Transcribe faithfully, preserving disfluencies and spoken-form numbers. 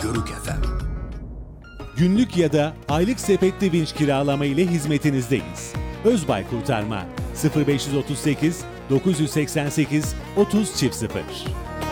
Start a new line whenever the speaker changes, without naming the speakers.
Görük F M.
Günlük ya da aylık sepetli vinç kiralama ile hizmetinizdeyiz. Özbay Kurtarma sıfır beş otuz sekiz dokuz seksen sekiz otuz sıfır sıfır